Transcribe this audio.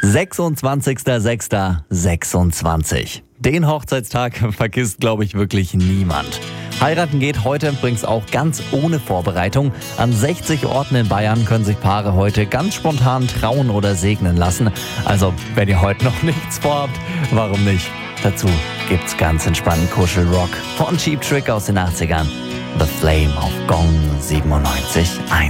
26.06.26. Den Hochzeitstag vergisst, glaube ich, wirklich niemand. Heiraten geht heute übrigens auch ganz ohne Vorbereitung. An 60 Orten in Bayern können sich Paare heute ganz spontan trauen oder segnen lassen. Also, wenn ihr heute noch nichts vorhabt, warum nicht? Dazu gibt's ganz entspannten Kuschelrock von Cheap Trick aus den 80ern. The Flame of Gong 97.1.